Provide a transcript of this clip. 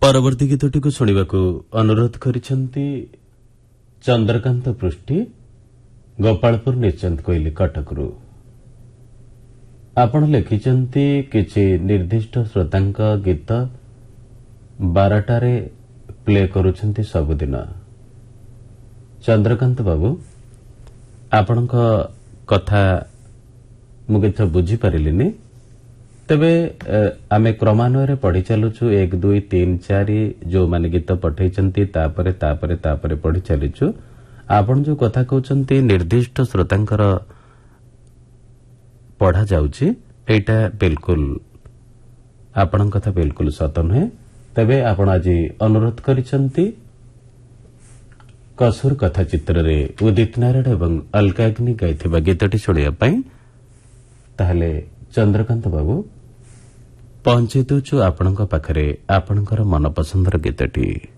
ପରବର୍ତ୍ତୀ ଗୀତଟିକୁ ଶୁଣିବାକୁ ଅନୁରୋଧ କରିଛନ୍ତି ଚନ୍ଦ୍ରକାନ୍ତ ପୃଷ୍ଟି, ଗୋପାଳପୁର ନିଶ୍ଚନ୍ତ କୋଇଲି, କଟକରୁ। ଆପଣ ଲେଖିଛନ୍ତି କିଛି ନିର୍ଦ୍ଦିଷ୍ଟ ଶ୍ରୋତାଙ୍କ ଗୀତ 12ଟାରେ ପ୍ଲେ କରୁଛନ୍ତି ସବୁଦିନ। ଚନ୍ଦ୍ରକାନ୍ତ ବାବୁ, ଆପଣଙ୍କ କଥା ମୁଁ କିଛି ବୁଝିପାରିଲିନି। ତେବେ ଆମେ କ୍ରମାନ୍ୱୟରେ ପଢ଼ି ଚାଲୁଛୁ 1, 2, 3, 4 ଯେଉଁମାନେ ଗୀତ ପଠାଇଛନ୍ତି ତାପରେ ତାପରେ ତାପରେ ପଢ଼ି ଚାଲିଛୁ। ଆପଣ ଯେଉଁ କଥା କହୁଛନ୍ତି ନିର୍ଦ୍ଦିଷ୍ଟ ଶ୍ରୋତାଙ୍କର ପଢ଼ାଯାଉଛି, ଏଇଟା ବିଲକୁଲ ଆପଣଙ୍କ କଥା ବିଲକୁଲ ସତ ନୁହେଁ। ତେବେ ଆପଣ ଆଜି ଅନୁରୋଧ କରିଛନ୍ତି କସୁର କଥା ଚିତ୍ରରେ ଉଦିତ ନାରାୟଣ ଏବଂ ଅଲକାଗ୍ନି ଗାଇଥିବା ଗୀତଟି ଶୁଣିବା ପାଇଁ। ତାହେଲେ ଚନ୍ଦ୍ରକାନ୍ତ ବାବୁ, ପହଞ୍ଚାଇ ଦେଉଛୁ ଆପଣଙ୍କ ପାଖରେ ଆପଣଙ୍କର ମନପସନ୍ଦର ଗୀତଟି।